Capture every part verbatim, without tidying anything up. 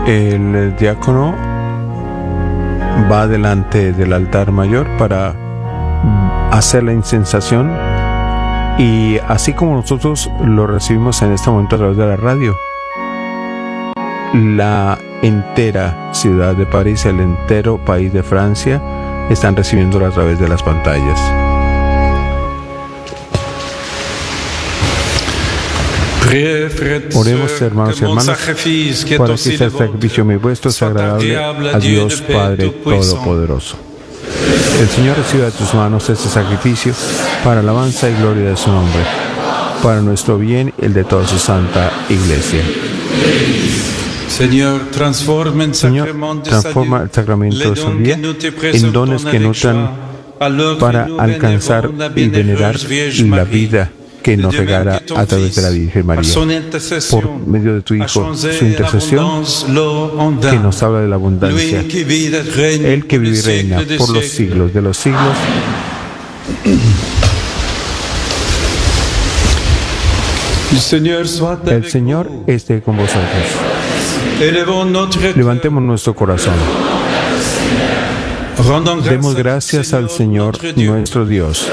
El diácono va delante del altar mayor para hacer la incensación, y así como nosotros lo recibimos en este momento a través de la radio, la entera ciudad de París, el entero país de Francia, están recibiéndolo a través de las pantallas. Oremos, hermanos y hermanas, para que este sacrificio mío y vuestro sea agradable a Dios Padre Todopoderoso. El Señor reciba de tus manos este sacrificio para alabanza y gloria de su nombre, para nuestro bien y el de toda su santa Iglesia. Señor, transforma el sacramento de su día en dones que nutran para alcanzar y venerar la vida que nos regala a través de la Virgen María. Por medio de tu Hijo, su intercesión, que nos habla de la abundancia. Él que vive y reina por los siglos de los siglos. El Señor esté con vosotros. Levantemos nuestro corazón. Demos gracias al Señor nuestro Dios.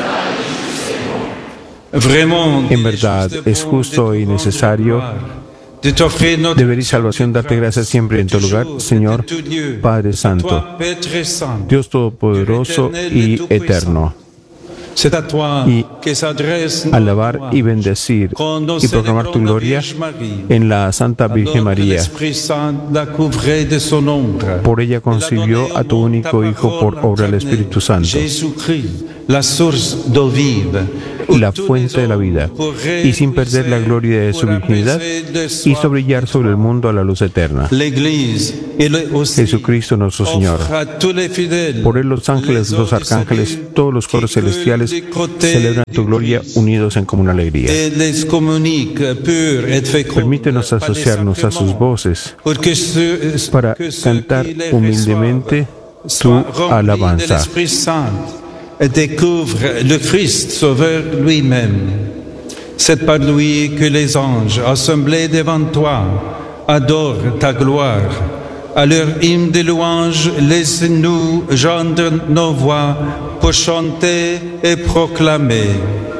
En verdad, es justo y necesario, deber y salvación, darte gracias siempre en tu lugar, Señor, Padre Santo, Dios Todopoderoso y Eterno. Y alabar y bendecir y proclamar tu gloria en la Santa Virgen María. Por ella concibió a tu único Hijo por obra del Espíritu Santo, la fuente de la vida, y sin perder la gloria de su virginidad, hizo brillar sobre el mundo a la luz eterna. Jesucristo nuestro Señor. Por él los ángeles, los arcángeles, todos los coros celestiales celebran tu gloria unidos en común alegría. Permítenos asociarnos a sus voces para cantar humildemente tu alabanza. Découvre le Christ Sauveur lui-même. C'est par lui que les anges, assemblés devant toi, adorent ta gloire. À leur hymne de louange, laisse-nous joindre nos voix pour chanter et proclamer.